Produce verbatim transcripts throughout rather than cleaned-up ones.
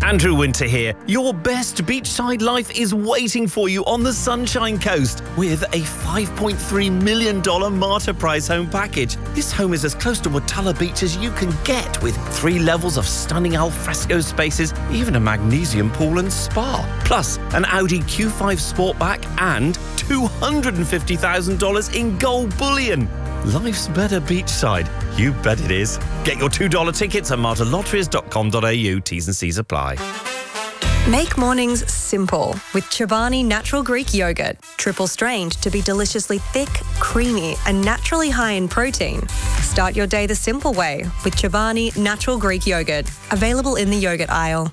Andrew Winter here. Your best beachside life is waiting for you on the Sunshine Coast with a five point three million dollars Marta Price home package. This home is as close to Watala Beach as you can get, with three levels of stunning alfresco spaces, even a magnesium pool and spa. Plus, an Audi Q five Sportback and two hundred fifty thousand dollars in gold bullion. Life's better beachside. You bet it is. Get your two dollar tickets at marta lotteries dot com dot a u. T's and C's apply. Make mornings simple with Chobani Natural Greek Yogurt. Triple strained to be deliciously thick, creamy and naturally high in protein. Start your day the simple way with Chobani Natural Greek Yogurt. Available in the yogurt aisle.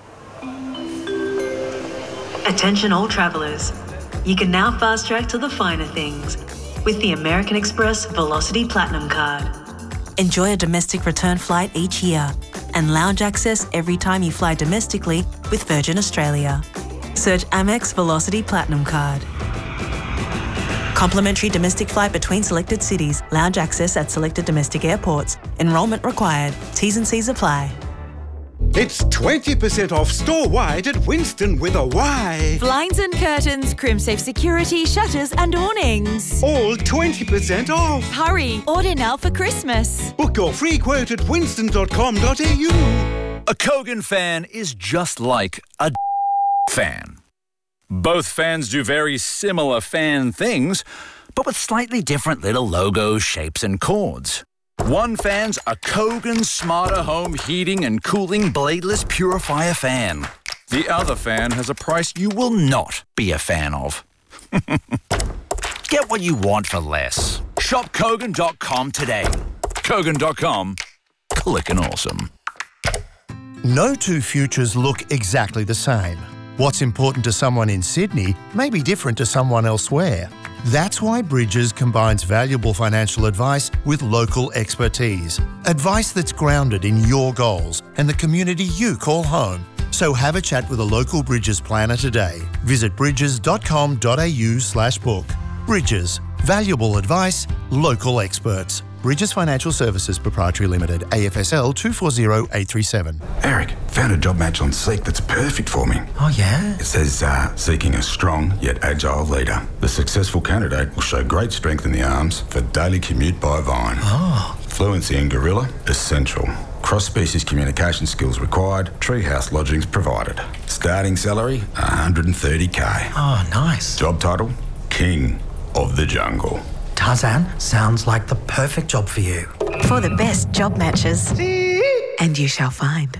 Attention all travellers. You can now fast track to the finer things with the American Express Velocity Platinum Card. Enjoy a domestic return flight each year and lounge access every time you fly domestically with Virgin Australia. Search Amex Velocity Platinum Card. Complimentary domestic flight between selected cities. Lounge access at selected domestic airports. Enrolment required. T's and C's apply. It's twenty percent off store-wide at Winston with a Y. Blinds and curtains, Crimsafe security, shutters and awnings. All twenty percent off. Hurry, order now for Christmas. Book your free quote at winston dot com dot a u. A Kogan fan is just like a fan. Both fans do very similar fan things, but with slightly different little logos, shapes and chords. One fan's a Kogan Smarter Home Heating and Cooling Bladeless Purifier fan. The other fan has a price you will not be a fan of. Get what you want for less. Shop Kogan dot com today. Kogan dot com. Clickin' awesome. No two futures look exactly the same. What's important to someone in Sydney may be different to someone elsewhere. That's why Bridges combines valuable financial advice with local expertise. Advice that's grounded in your goals and the community you call home. So have a chat with a local Bridges planner today. Visit bridges dot com dot a u slash book. Bridges. Valuable advice, local experts. Bridges Financial Services Proprietary Limited, A F S L two four zero eight three seven. Eric, found a job match on Seek that's perfect for me. Oh, yeah? It says, uh, seeking a strong yet agile leader. The successful candidate will show great strength in the arms for daily commute by Vine. Oh. Fluency in Gorilla, essential. Cross-species communication skills required. Treehouse lodgings provided. Starting salary, one hundred thirty k. Oh, nice. Job title, King of the Jungle. Tarzan, sounds like the perfect job for you. For the best job matches, and you shall find.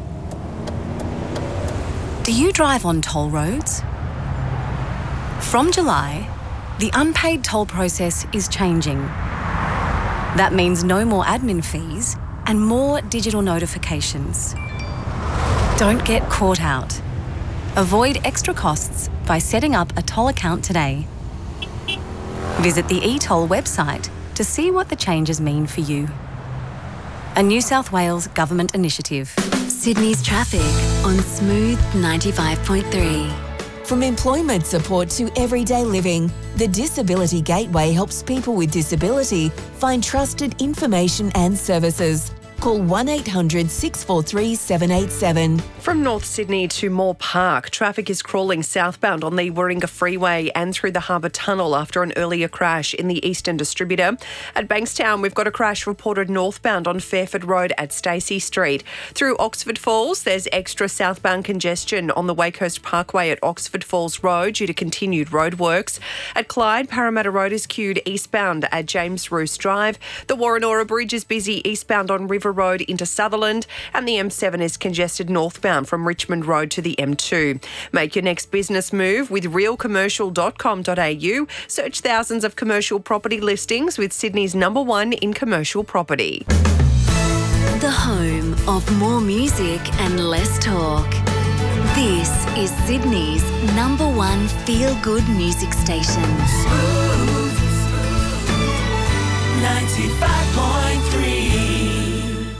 Do you drive on toll roads? From July, the unpaid toll process is changing. That means no more admin fees and more digital notifications. Don't get caught out. Avoid extra costs by setting up a toll account today. Visit the e-toll website to see what the changes mean for you. A New South Wales government initiative. Sydney's traffic on Smooth ninety-five point three. From employment support to everyday living, the Disability Gateway helps people with disability find trusted information and services. Call one eight hundred six four three seven eight seven. From North Sydney to Moore Park, traffic is crawling southbound on the Warringah Freeway and through the Harbour Tunnel after an earlier crash in the Eastern Distributor. At Bankstown, we've got a crash reported northbound on Fairford Road at Stacey Street. Through Oxford Falls, there's extra southbound congestion on the Wakehurst Parkway at Oxford Falls Road due to continued roadworks. At Clyde, Parramatta Road is queued eastbound at James Roos Drive. The Warrenora Bridge is busy eastbound on River Road into Sutherland, and the M seven is congested northbound from Richmond Road to the M two. Make your next business move with real commercial dot com dot a u. Search thousands of commercial property listings with Sydney's number one in commercial property. The home of more music and less talk. This is Sydney's number one feel-good music station. ninety-five point three.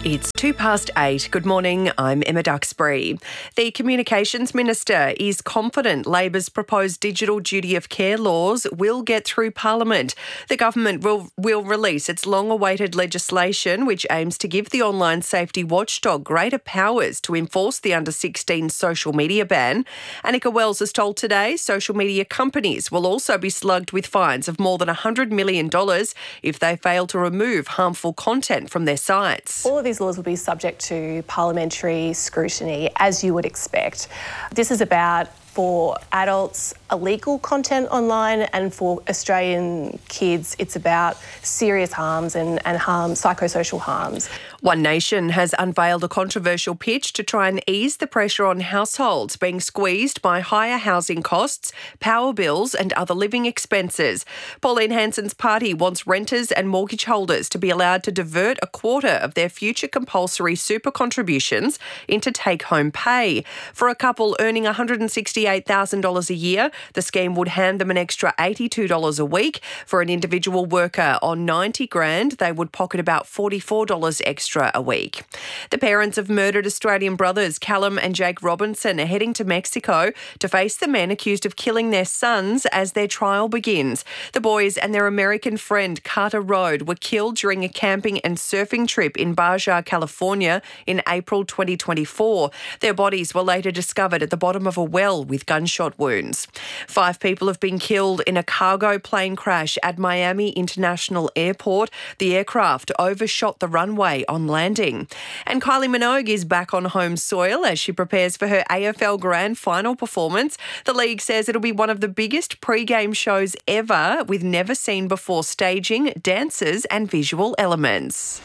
It's two past eight. Good morning, I'm Emma Duxbury. The Communications Minister is confident Labor's proposed digital duty of care laws will get through Parliament. The government will, will release its long-awaited legislation which aims to give the online safety watchdog greater powers to enforce the under sixteen social media ban. Annika Wells has told Today social media companies will also be slugged with fines of more than one hundred million dollars if they fail to remove harmful content from their sites. All of these laws will be subject to parliamentary scrutiny, as you would expect. This is about, for adults, illegal content online, and for Australian kids, it's about serious harms and, and harm, psychosocial harms. One Nation has unveiled a controversial pitch to try and ease the pressure on households being squeezed by higher housing costs, power bills and other living expenses. Pauline Hanson's party wants renters and mortgage holders to be allowed to divert a quarter of their future compulsory super contributions into take-home pay. For a couple earning one hundred sixty-eight thousand dollars a year, the scheme would hand them an extra eighty-two dollars a week. For an individual worker on ninety grand, they would pocket about forty-four dollars extra a week. The parents of murdered Australian brothers Callum and Jake Robinson are heading to Mexico to face the men accused of killing their sons as their trial begins. The boys and their American friend Carter Rode were killed during a camping and surfing trip in Baja, California in April twenty twenty-four. Their bodies were later discovered at the bottom of a well with gunshot wounds. Five people have been killed in a cargo plane crash at Miami International Airport. The aircraft overshot the runway on landing. And Kylie Minogue is back on home soil as she prepares for her A F L Grand Final performance. The league says it'll be one of the biggest pre-game shows ever, with never-seen-before staging, dancers and visual elements.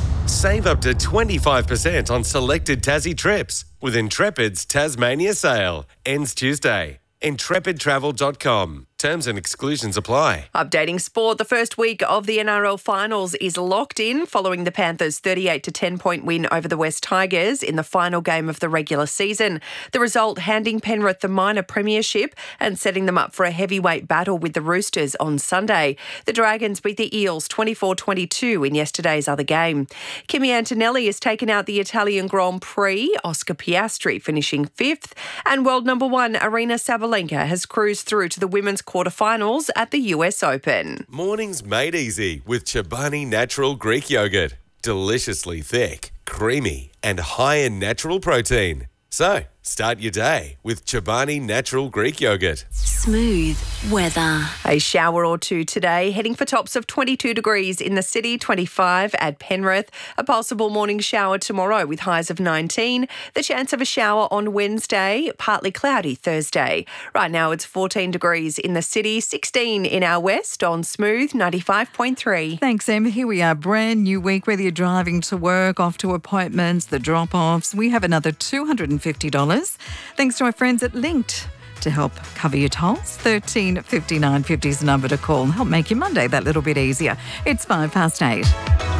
Save up to twenty-five percent on selected Tassie trips with Intrepid's Tasmania sale. Ends Tuesday. intrepid travel dot com. Terms and exclusions apply. Updating sport, the first week of the N R L finals is locked in following the Panthers' thirty-eight to ten point win over the West Tigers in the final game of the regular season. The result handing Penrith the minor premiership and setting them up for a heavyweight battle with the Roosters on Sunday. The Dragons beat the Eels twenty-four twenty-two in yesterday's other game. Kimi Antonelli has taken out the Italian Grand Prix, Oscar Piastri finishing fifth, and world number one Aryna Sabalenka has cruised through to the women's quarterfinals at the U S Open. Mornings made easy with Chobani Natural Greek Yogurt. Deliciously thick, creamy and high in natural protein. So, start your day with Chobani Natural Greek Yogurt. Smooth weather. A shower or two today, heading for tops of twenty-two degrees in the city, twenty-five at Penrith. A possible morning shower tomorrow with highs of nineteen. The chance of a shower on Wednesday, partly cloudy Thursday. Right now it's fourteen degrees in the city, sixteen in our west on Smooth ninety-five point three. Thanks, Em. Here we are, brand new week, whether you're driving to work, off to appointments, the drop-offs. We have another two hundred fifty dollars thanks to our friends at Linked to help cover your tolls. thirteen fifty-nine fifty is the number to call and help make your Monday that little bit easier. It's five past eight.